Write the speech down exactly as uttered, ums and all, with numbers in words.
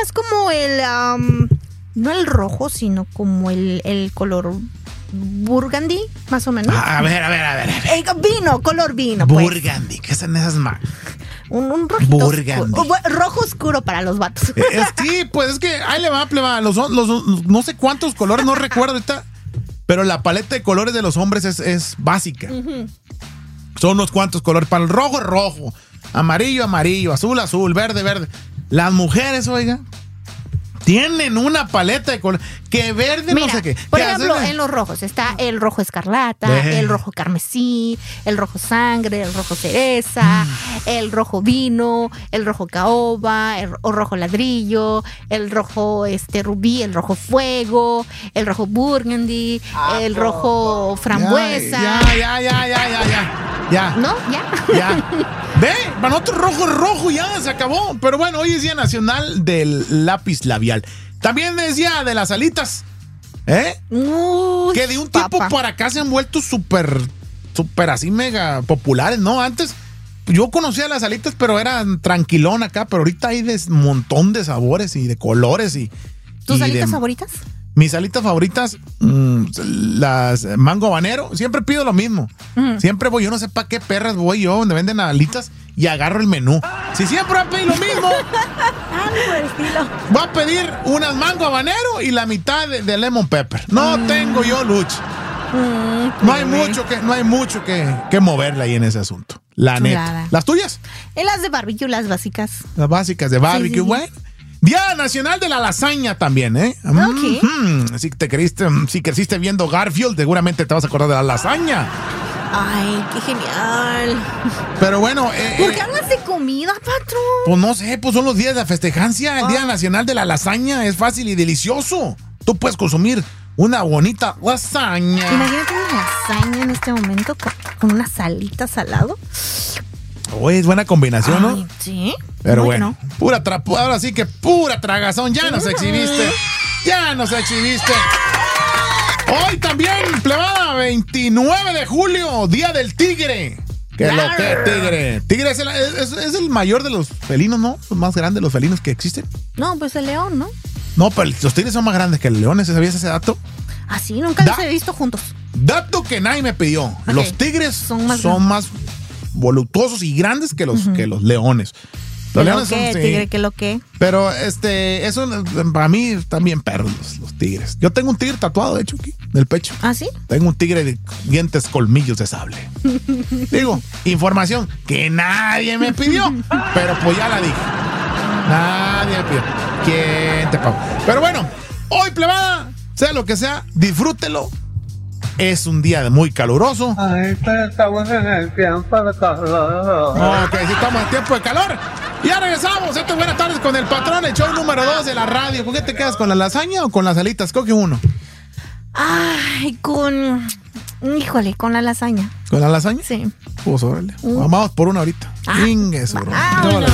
más como el, um, no el rojo, sino como el, el color burgundy, más o menos. A ver, a ver, a ver. A ver. El vino, color vino, pues. Burgundy, ¿qué son esas más? Un, un rojito Burgundy. oscuro, rojo oscuro para los vatos. Eh, sí, pues es que ahí le va, pleba. Los, los, los, no sé cuántos colores, no recuerdo ahorita, pero la paleta de colores de los hombres es, es básica. Uh-huh. Son unos cuantos colores. Para el rojo, rojo. Amarillo, amarillo. Azul, azul. Verde, verde. Las mujeres, oiga, tienen una paleta de colores. Que verde, mira, no sé qué. Por ¿Qué ejemplo, hacen? en los rojos está el rojo escarlata, eh. el rojo carmesí, el rojo sangre, el rojo cereza, mm. el rojo vino, el rojo caoba, el rojo ladrillo, el rojo este rubí, el rojo fuego, el rojo burgundy, ah, el rojo frambuesa. Ya, ya, ya, ya, ya, ya. Ya. ¿No? Ya. Ya. Ve, para nosotros rojo es rojo, ya se acabó. Pero bueno, hoy es Día Nacional del Lápiz Labial. También es Día de las Alitas. ¿Eh? Uy, que de un tiempo papa. para acá se han vuelto súper, súper así mega populares, ¿no? Antes yo conocía las alitas, pero eran tranquilón acá, pero ahorita hay un montón de sabores y de colores. y ¿Tus y alitas de, favoritas? Mis alitas favoritas, mmm, las mango habanero. Siempre pido lo mismo. Uh-huh. Siempre voy, yo no sé para qué perras voy yo, donde venden alitas y agarro el menú. Si siempre voy a pedir lo mismo, voy a pedir unas mango habanero y la mitad de, de lemon pepper. No mm. tengo yo lucha. Mm, no hay mucho que, no hay mucho que, que moverle ahí en ese asunto. La Chulada. neta. ¿Las tuyas? En las de barbecue, las básicas. Las básicas de barbecue, sí, sí. Bueno. Día Nacional de la Lasaña también, ¿eh? Okay. Mm-hmm. Si te creíste, si creciste viendo Garfield, seguramente te vas a acordar de la lasaña. Ay, qué genial. Pero bueno, eh, ¿por qué hablas de comida, patrón? Pues no sé, pues son los días de festejancia. El ah. Día Nacional de la Lasaña es fácil y delicioso. Tú puedes consumir una bonita lasaña. Imagínate una lasaña en este momento con, con unas alitas al lado. Oye, es buena combinación, ¿no? Ay, sí. Pero ¿Cómo bueno, no? pura tra- ahora sí que pura tragazón. Ya nos exhibiste. Ya nos exhibiste. Hoy también, plebada, veintinueve de julio, Día del Tigre. ¿Qué lo que, tigre? Tigre es el, es, es el mayor de los felinos, ¿no? El más grande de los felinos que existen. No, pues el león, ¿no? No, pero los tigres son más grandes que los leones. ¿Sabías ese dato? Ah, sí, nunca da- los he visto juntos. Dato que nadie me pidió. Okay. Los tigres son más, son más voluptuosos y grandes que los, uh-huh. que los leones. Los leones son, sí. Tigre, que lo que. Pero este, eso para mí están bien perros los, los tigres. Yo tengo un tigre tatuado, de hecho, aquí, en el pecho. ¿Ah, sí? Tengo un tigre de dientes colmillos de sable. Digo, información que nadie me pidió, pero pues ya la dije. Nadie me pidió. ¿Quién te pagó? Pero bueno, hoy, plebada, sea lo que sea, disfrútelo. Es un día muy caluroso. Ay, pero estamos en el tiempo de calor. Ok, sí, estamos en tiempo de calor. Ya regresamos. Esto es Buenas Tardes con el Patrón, el show número dos de la radio. ¿Con qué te quedas? ¿Con la lasaña o con las alitas? Coge uno. Ay, con... Híjole, con la lasaña. ¿Con la lasaña? Sí. Pues órale. Uh. Vamos por una ahorita. Ah, Ingues, bro. Ah,